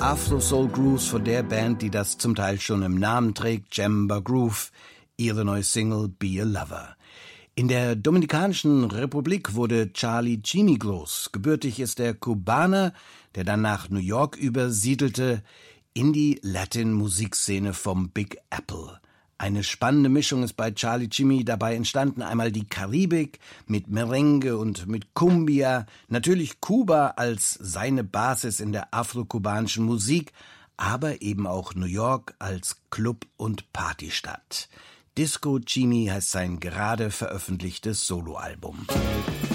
Afro-Soul-Grooves von der Band, die das zum Teil schon im Namen trägt, Djemba Groove, ihre neue Single Be a Lover. In der Dominikanischen Republik wurde Charlie Chimmy groß. Gebürtig ist er Kubaner, der dann nach New York übersiedelte, in die Latin-Musikszene vom Big Apple. Eine spannende Mischung ist bei Charlie Chimmy dabei entstanden. Einmal die Karibik mit Merengue und mit Cumbia, natürlich Kuba als seine Basis in der afrokubanischen Musik, aber eben auch New York als Club- und Partystadt. Disco Chimmy heißt sein gerade veröffentlichtes Soloalbum.